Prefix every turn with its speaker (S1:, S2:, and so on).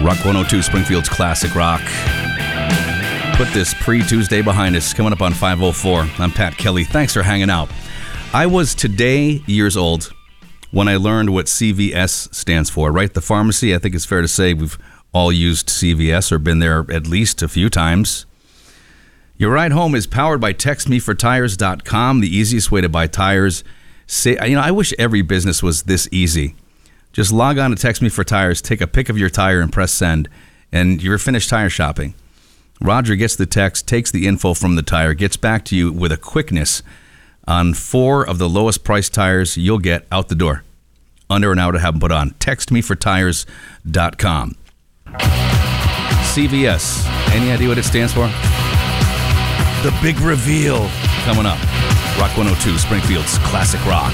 S1: Rock 102, Springfield's Classic Rock. Put this pre-Tuesday behind us. Coming up on 504. I'm Pat Kelly. Thanks for hanging out. I was today years old when I learned what CVS stands for, right? The pharmacy, I think it's fair to say we've all used CVS or been there at least a few times. Your ride home is powered by TextMeForTires.com, the easiest way to buy tires. I wish every business was this easy. Just log on to Text Me for Tires, take a pic of your tire, and press send, and you're finished tire shopping. Roger gets the text, takes the info from the tire, gets back to you with a quickness on 4 of the lowest priced tires you'll get out the door. Under an hour to have them put on. TextMeForTires.com. CVS. Any idea what it stands for? The big reveal coming up. Rock 102, Springfield's Classic Rock.